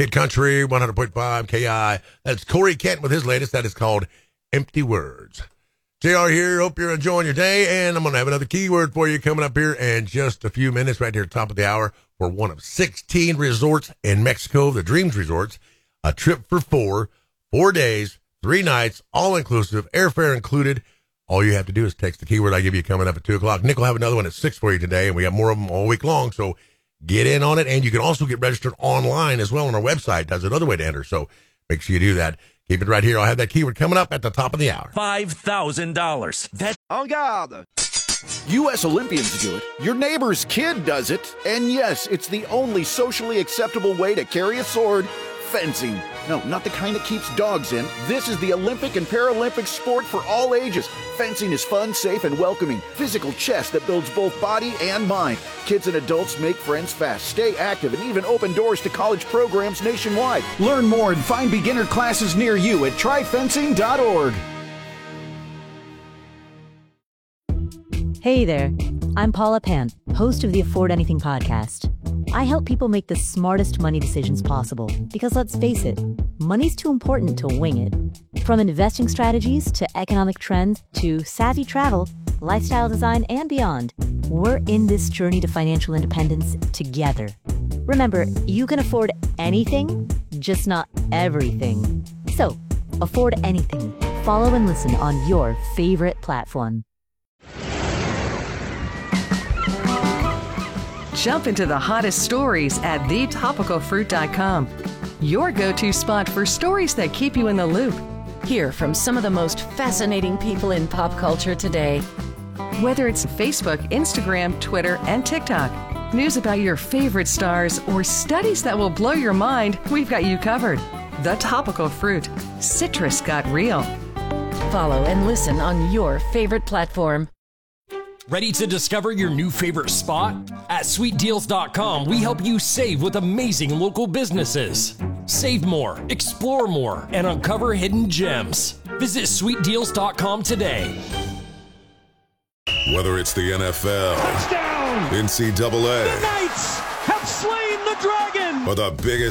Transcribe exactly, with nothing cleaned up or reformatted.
Kid Country, one hundred point five K I. That's Corey Kent with his latest. That is called Empty Words. J R here. Hope you're enjoying your day. And I'm going to have another keyword for you coming up here in just a few minutes, right here at the top of the hour, for one of sixteen resorts in Mexico, the Dreams Resorts. A trip for four, four days, three nights, all inclusive, airfare included. All you have to do is text the keyword I give you coming up at two o'clock. Nick will have another one at six for you today, and we got more of them all week long. So get in on it, and you can also get registered online as well on our website. That's another way to enter, so make sure you do that. Keep it right here. I'll have that keyword coming up at the top of the hour. five thousand dollars. That's En garde! U S Olympians do it, your neighbor's kid does it, and yes, it's the only socially acceptable way to carry a sword. Fencing. No, not the kind that keeps dogs in. This is the Olympic and Paralympic sport for all ages. Fencing is fun, safe, and welcoming. Physical chess that builds both body and mind. Kids and adults make friends fast, stay active, and even open doors to college programs nationwide. Learn more and find beginner classes near you at try fencing dot org. Hey there, I'm Paula Pant, host of the Afford Anything podcast. I help people make the smartest money decisions possible because, let's face it, money's too important to wing it. From investing strategies to economic trends to savvy travel, lifestyle design, and beyond, we're in this journey to financial independence together. Remember, you can afford anything, just not everything. So, afford anything. Follow and listen on your favorite platform. Jump into the hottest stories at the topical fruit dot com. Your go-to spot for stories that keep you in the loop. Hear from some of the most fascinating people in pop culture today. Whether it's Facebook, Instagram, Twitter, and TikTok, news about your favorite stars, or studies that will blow your mind, we've got you covered. The Topical Fruit. Citrus got real. Follow and listen on your favorite platform. Ready to discover your new favorite spot? At sweet deals dot com, we help you save with amazing local businesses. Save more, explore more, and uncover hidden gems. Visit sweet deals dot com today. Whether it's the N F L, touchdown, N C double A, the Knights have slain the dragon, or the biggest